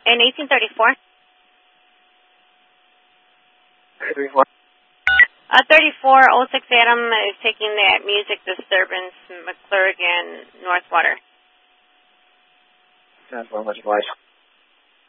In 1834. 34. 3406 Adam is taking that music disturbance, McClurg and Northwater. Sounds well much nice.